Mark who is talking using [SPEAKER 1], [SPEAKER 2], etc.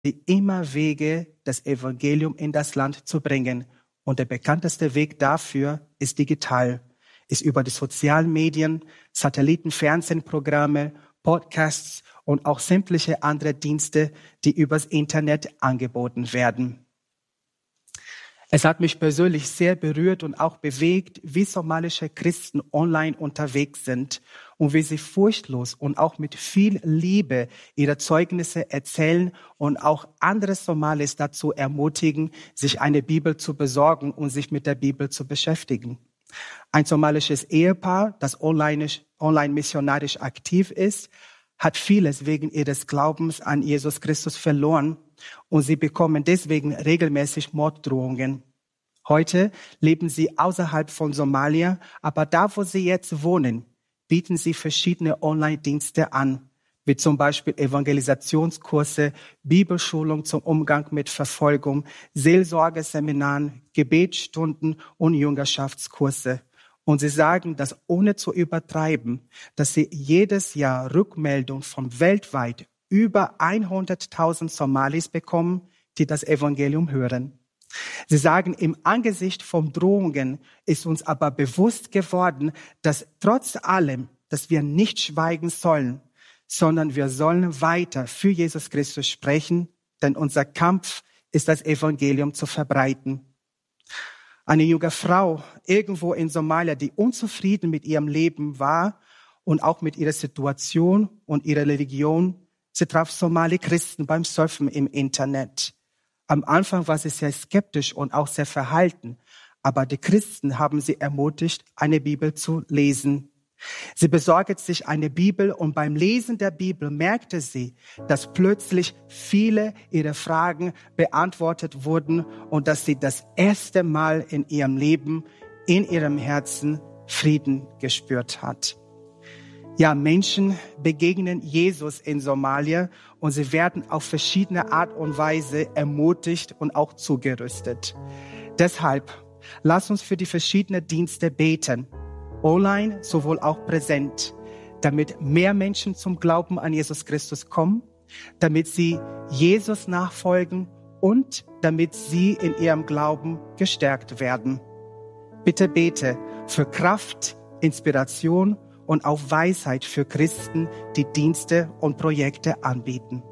[SPEAKER 1] immer Wege, das Evangelium in das Land zu bringen. Und der bekannteste Weg dafür ist digital, ist über die sozialen Medien, Satellitenfernsehprogramme, Podcasts und auch sämtliche andere Dienste, die übers Internet angeboten werden. Es hat mich persönlich sehr berührt und auch bewegt, wie somalische Christen online unterwegs sind und wie sie furchtlos und auch mit viel Liebe ihre Zeugnisse erzählen und auch andere Somalis dazu ermutigen, sich eine Bibel zu besorgen und sich mit der Bibel zu beschäftigen. Ein somalisches Ehepaar, das online missionarisch aktiv ist, hat vieles wegen ihres Glaubens an Jesus Christus verloren und sie bekommen deswegen regelmäßig Morddrohungen. Heute leben sie außerhalb von Somalia, aber da, wo sie jetzt wohnen, bieten sie verschiedene Online-Dienste an, wie zum Beispiel Evangelisationskurse, Bibelschulung zum Umgang mit Verfolgung, Seelsorgeseminaren, Gebetsstunden und Jüngerschaftskurse. Und sie sagen, dass ohne zu übertreiben, dass sie jedes Jahr Rückmeldungen von weltweit über 100.000 Somalis bekommen, die das Evangelium hören. Sie sagen, im Angesicht von Drohungen ist uns aber bewusst geworden, dass trotz allem, dass wir nicht schweigen sollen, sondern wir sollen weiter für Jesus Christus sprechen, denn unser Kampf ist, das Evangelium zu verbreiten. Eine junge Frau irgendwo in Somalia, die unzufrieden mit ihrem Leben war und auch mit ihrer Situation und ihrer Religion, sie traf Somali-Christen beim Surfen im Internet. Am Anfang war sie sehr skeptisch und auch sehr verhalten, aber die Christen haben sie ermutigt, eine Bibel zu lesen. Sie besorgte sich eine Bibel und beim Lesen der Bibel merkte sie, dass plötzlich viele ihrer Fragen beantwortet wurden und dass sie das erste Mal in ihrem Leben, in ihrem Herzen Frieden gespürt hat. Ja, Menschen begegnen Jesus in Somalia und sie werden auf verschiedene Art und Weise ermutigt und auch zugerüstet. Deshalb, lass uns für die verschiedenen Dienste beten. Online, sowohl auch präsent, damit mehr Menschen zum Glauben an Jesus Christus kommen, damit sie Jesus nachfolgen und damit sie in ihrem Glauben gestärkt werden. Bitte bete für Kraft, Inspiration und auch Weisheit für Christen, die Dienste und Projekte anbieten.